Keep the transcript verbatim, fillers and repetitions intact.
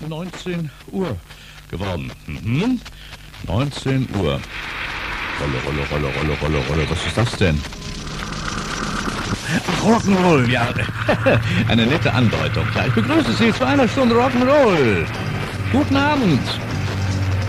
neunzehn Uhr geworden. Mhm. neunzehn Uhr. Rolle, Rolle, Rolle, Rolle, Rolle, Rolle. Was ist das denn? Ach, Rock'n'Roll, ja. Eine nette Andeutung. Ja, ich begrüße Sie zu einer Stunde Rock'n'Roll. Guten Abend.